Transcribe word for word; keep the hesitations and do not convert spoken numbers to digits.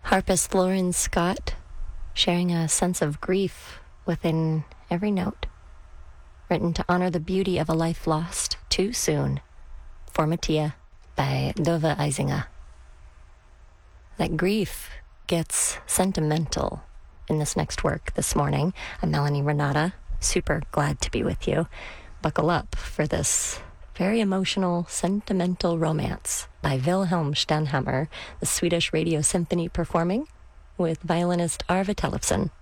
Harpist Lauren Scott sharing a sense of grief within every note, written to honor the beauty of a life lost too soon. For Mattia by Dove Eisinger. That grief gets sentimental in this next work this morning. I'm Melanie Renata, super glad to be with you. Buckle up for this very emotional, sentimental romance by Wilhelm Stenhammar, the Swedish Radio Symphony performing with violinist Arve Tellefsen.